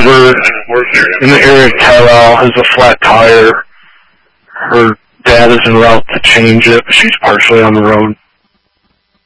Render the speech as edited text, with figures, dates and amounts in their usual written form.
over in the area of Carlisle, has a flat tire. Her dad is en route to change it, but she's partially on the road.